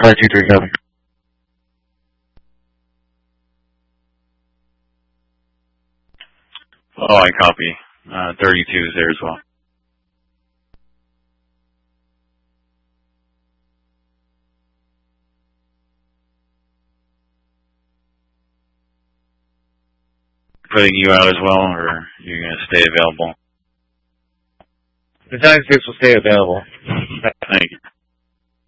523, copy. Oh, I copy. 32 is there as well. Putting you out as well, or are you going to stay available? The 96 will stay available. Thank you.